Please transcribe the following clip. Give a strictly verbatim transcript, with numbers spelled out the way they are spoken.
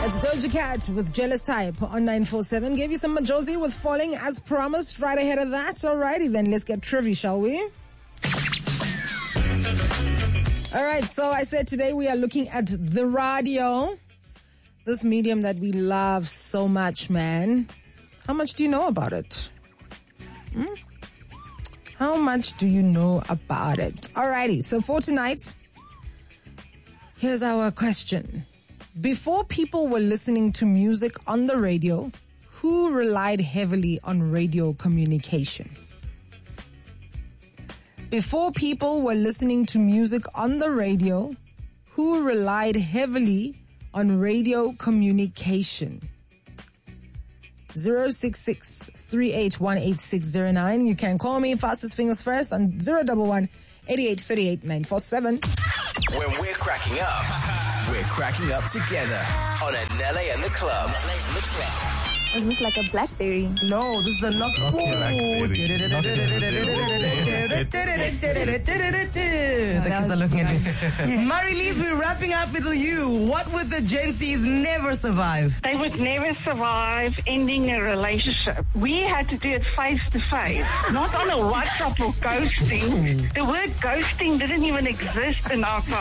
That's Doja Cat with Jealous Type on nine four seven. Gave you some Majosi with Falling as promised right ahead of that. Alrighty then, let's get trivia, shall we? Alright, so I said today we are looking at the radio. This medium that we love so much, man. How much do you know about it? Hmm? How much do you know about it? Alrighty, so for tonight, here's our question. Before people were listening to music on the radio, who relied heavily on radio communication? Before people were listening to music on the radio, who relied heavily on radio communication? zero six six, three eight one, eight six zero nine. You can call me fastest fingers first on zero one one, eight eight three eight, nine four seven. When we're cracking up, we're cracking up together on Anele and the Club. Is this like a Blackberry? No, this is a knock. The kids are looking at me. Marie-Lise, we're wrapping up with you. What would the Gen Zs never survive? They would never survive ending a relationship. We had to do it face to face, not on a WhatsApp or ghosting. The word ghosting didn't even exist in our time.